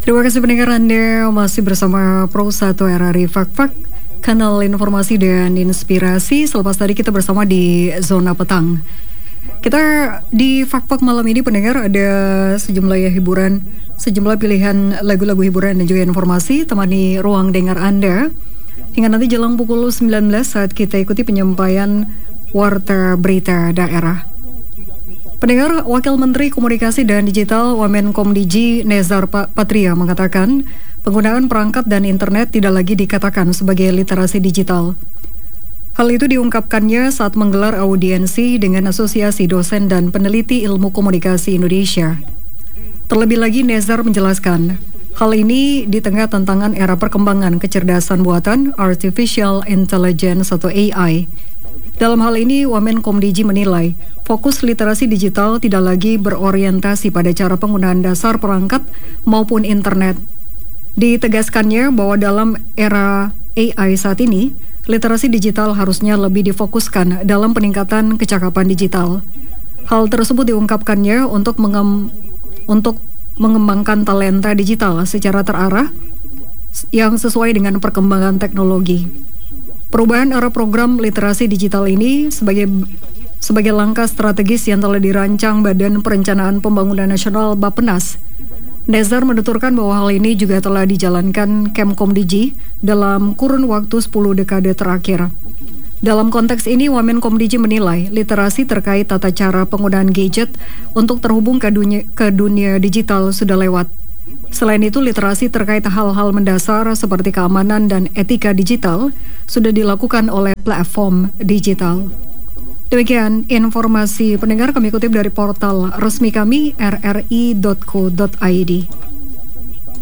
Terima kasih pendengar Anda masih bersama Pro 1 RRI Fak-Fak, kanal informasi dan inspirasi. Selepas tadi kita bersama di Zona Petang. Kita di Fak-Fak malam ini pendengar ada sejumlah hiburan, sejumlah pilihan lagu-lagu hiburan dan juga informasi temani ruang dengar Anda. Hingga nanti jelang pukul 19 saat kita ikuti penyampaian Warta Berita Daerah. Pendengar, Wakil Menteri Komunikasi dan Digital Wamenkomdigi Nezar Patria mengatakan penggunaan perangkat dan internet tidak lagi dikatakan sebagai literasi digital. Hal itu diungkapkannya saat menggelar audiensi dengan Asosiasi Dosen dan Peneliti Ilmu Komunikasi Indonesia. Terlebih lagi, Nezar menjelaskan, hal ini di tengah tantangan era perkembangan kecerdasan buatan Artificial Intelligence atau AI. Dalam hal ini, Wamenkomdigi menilai fokus literasi digital tidak lagi berorientasi pada cara penggunaan dasar perangkat maupun internet. Ditegaskannya bahwa dalam era AI saat ini, literasi digital harusnya lebih difokuskan dalam peningkatan kecakapan digital. Hal tersebut diungkapkannya untuk mengembangkan talenta digital secara terarah yang sesuai dengan perkembangan teknologi. Perubahan arah program literasi digital ini sebagai langkah strategis yang telah dirancang Badan Perencanaan Pembangunan Nasional Bappenas. Nezar menuturkan bahwa hal ini juga telah dijalankan Kemkomdigi dalam kurun waktu 10 dekade terakhir. Dalam konteks ini, Wamenkomdigi menilai literasi terkait tata cara penggunaan gadget untuk terhubung ke dunia digital sudah lewat. Selain itu, literasi terkait hal-hal mendasar seperti keamanan dan etika digital sudah dilakukan oleh platform digital. Demikian informasi pendengar kami kutip dari portal resmi kami rri.co.id.